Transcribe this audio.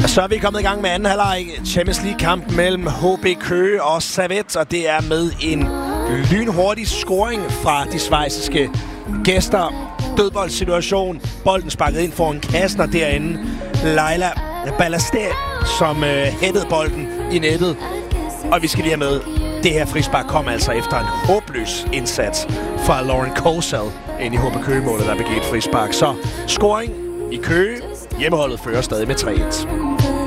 Så er vi kommet i gang med anden halvleg Champions League-kamp mellem HB Køge og Servette, og det er med en lynhurtig scoring fra de schweiziske gæster. Dødboldsituation. Bolden sparket ind foran kassen, og derinde Leila Ballasté, som hættede bolden i nettet. Og vi skal lige have med, det her frispark kom altså efter en håbløs indsats fra Lauren Kosal ind i HB Køge-målet, der begik et frispark. Så scoring i Køge. Hjemmeholdet fører stadig med 3-1.